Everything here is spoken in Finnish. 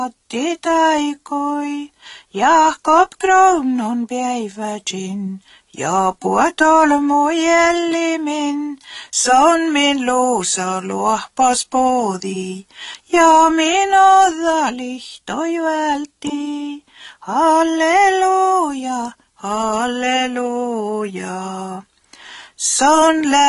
Matti taikoi, Jakob kruunun päivätin, ja puotolmu jällimin, son min loosa luohpas poodi, ja min odda lihtoi välti. Halleluja, halleluja. Son